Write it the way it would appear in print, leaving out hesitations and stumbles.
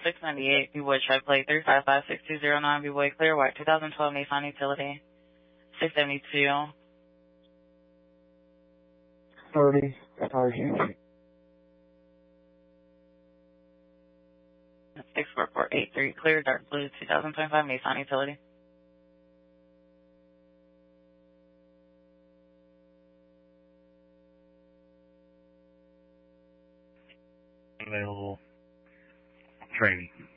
698, B-Boy Tri Plate 3556209, B-Boy Clear White 2012 Nissan Utility. 672. 30, FRG. 64483, Clear Dark Blue 2025 Nissan Utility. Available training.